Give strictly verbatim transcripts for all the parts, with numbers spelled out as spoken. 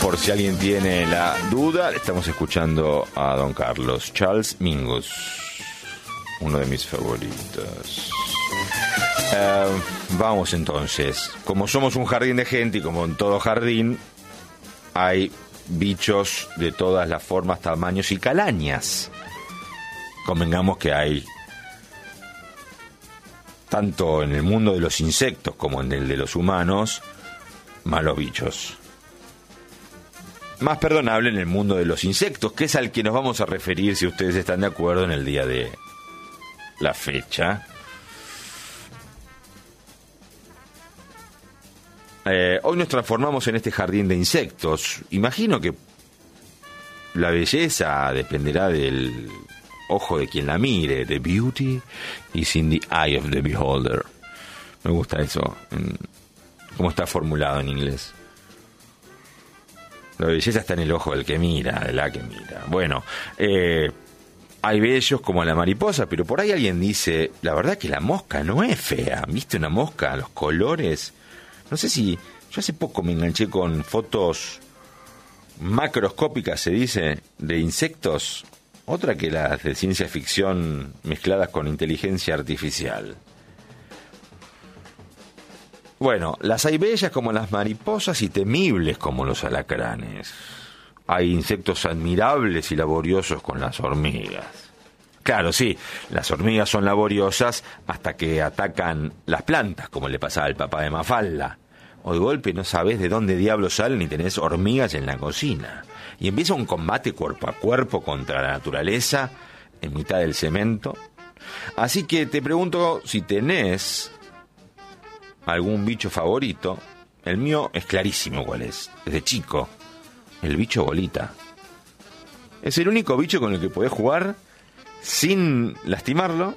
por si alguien tiene la duda, estamos escuchando a don Carlos Charles Mingus, uno de mis favoritos. Uh, vamos entonces. Como somos un jardín de gente y como en todo jardín, hay bichos de todas las formas, tamaños y calañas. Convengamos que hay, tanto en el mundo de los insectos como en el de los humanos, malos bichos. Más perdonable en el mundo de los insectos, que es al que nos vamos a referir, si ustedes están de acuerdo, en el día de la fecha. Eh, hoy nos transformamos en este jardín de insectos. Imagino que la belleza dependerá del ojo de quien la mire. The beauty is in the eye of the beholder. Me gusta eso, en, cómo está formulado en inglés. La belleza está en el ojo del que mira, de la que mira. Bueno, eh, hay bellos como la mariposa, pero por ahí alguien dice, la verdad que la mosca no es fea. ¿Viste una mosca? Los colores. No sé si... Yo hace poco me enganché con fotos macroscópicas, se dice, de insectos. Otra que las de ciencia ficción mezcladas con inteligencia artificial. Bueno, las hay bellas como las mariposas y temibles como los alacranes. Hay insectos admirables y laboriosos con las hormigas. Claro, sí, las hormigas son laboriosas hasta que atacan las plantas, como le pasaba al papá de Mafalda. O de golpe no sabes de dónde diablos salen y tenés hormigas en la cocina. Y empieza un combate cuerpo a cuerpo contra la naturaleza en mitad del cemento. Así que te pregunto si tenés algún bicho favorito. El mío es clarísimo cuál es. Desde chico, el bicho bolita. Es el único bicho con el que podés jugar sin lastimarlo.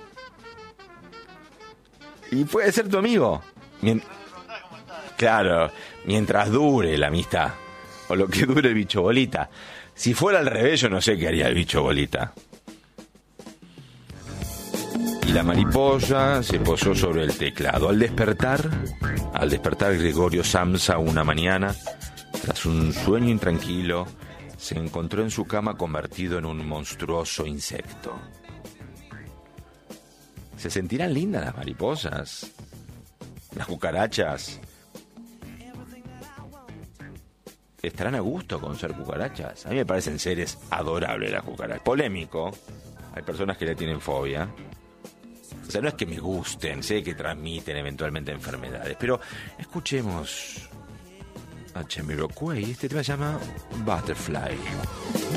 Y puede ser tu amigo. Mien- claro, mientras dure la amistad. O lo que dure el bicho bolita. Si fuera al revés, yo no sé qué haría el bicho bolita. Y la mariposa se posó sobre el teclado. Al despertar, al despertar Gregorio Samsa una mañana, tras un sueño intranquilo, se encontró en su cama convertido en un monstruoso insecto. ¿Se sentirán lindas las mariposas? ¿Las cucarachas? ¿Estarán a gusto con ser cucarachas? A mí me parecen seres adorables las cucarachas. Polémico. Hay personas que le tienen fobia. O sea, no es que me gusten, sé que transmiten eventualmente enfermedades, pero escuchemos a Jamiroquai. Este tema se llama Butterfly.